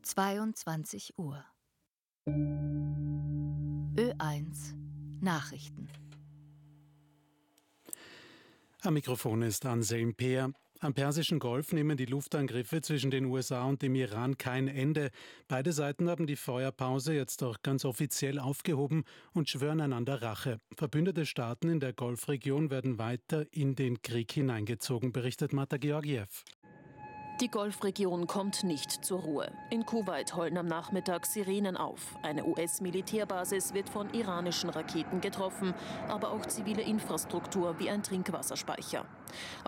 22 Uhr. Ö1 Nachrichten. Am Mikrofon ist Anselm Peer. Am Persischen Golf nehmen die Luftangriffe zwischen den USA und dem Iran kein Ende. Beide Seiten haben die Feuerpause jetzt auch ganz offiziell aufgehoben und schwören einander Rache. Verbündete Staaten in der Golfregion werden weiter in den Krieg hineingezogen, berichtet Marta Georgiev. Die Golfregion kommt nicht zur Ruhe. In Kuwait heulen am Nachmittag Sirenen auf. Eine US-Militärbasis wird von iranischen Raketen getroffen, aber auch zivile Infrastruktur wie ein Trinkwasserspeicher.